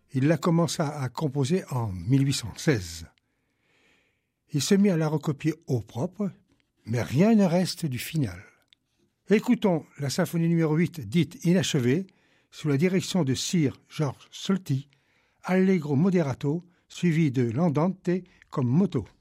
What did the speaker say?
Il la commença à composer en 1816. Il se mit à la recopier au propre, mais rien ne reste du final. Écoutons la symphonie numéro 8, dite inachevée, sous la direction de Sir George Solti, Allegro moderato, suivi de l'Andante comme motto.